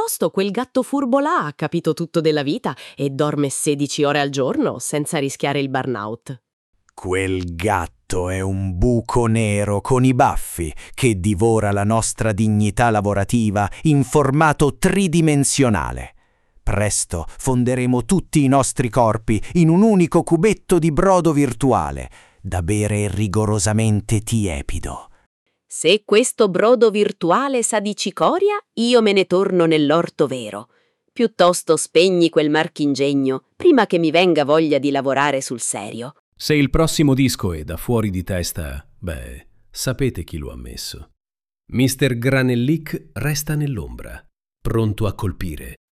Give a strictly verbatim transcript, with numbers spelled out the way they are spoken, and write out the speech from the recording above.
piuttosto quel gatto furbo là ha capito tutto della vita e dorme sedici ore al giorno senza rischiare il burnout. Quel gatto è un buco nero con i baffi che divora la nostra dignità lavorativa in formato tridimensionale. Presto fonderemo tutti i nostri corpi in un unico cubetto di brodo virtuale, da bere rigorosamente tiepido. Se questo brodo virtuale sa di cicoria, io me ne torno nell'orto vero. Piuttosto spegni quel marchingegno prima che mi venga voglia di lavorare sul serio. Se il prossimo disco è da fuori di testa, beh, sapete chi lo ha messo. mister Granellic resta nell'ombra, pronto a colpire